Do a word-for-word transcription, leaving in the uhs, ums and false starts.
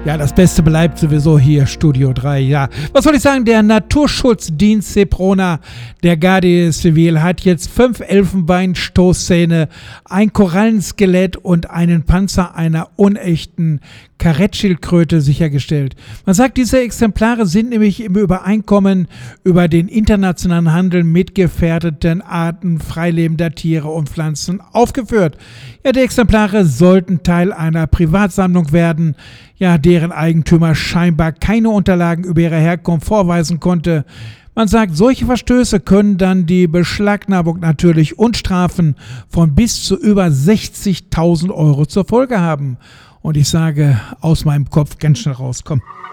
Ja, das Beste bleibt sowieso hier, Studio drei, ja. Was soll ich sagen, der Naturschutzdienst Seprona der Guardia Civil hat jetzt fünf Elfenbeinstoßzähne, ein Korallenskelett und einen Panzer einer unechten Karettschildkröte sichergestellt. Man sagt, diese Exemplare sind nämlich im Übereinkommen über den internationalen Handel mit gefährdeten Arten freilebender Tiere und Pflanzen aufgeführt. Ja, die Exemplare sollten Teil einer Privatsammlung werden, ja, deren Eigentümer scheinbar keine Unterlagen über ihre Herkunft vorweisen konnte. Man sagt, solche Verstöße können dann die Beschlagnahmung natürlich und Strafen von bis zu über sechzigtausend Euro zur Folge haben. Und ich sage, aus meinem Kopf ganz schnell rauskommen.